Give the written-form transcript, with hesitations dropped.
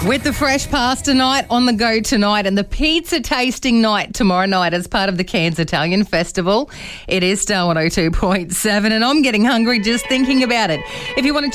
With the fresh pasta night on the go tonight and the pizza tasting night tomorrow night as part of the Cairns Italian Festival. It is Star 102.7 and I'm getting hungry just thinking about it. If you want to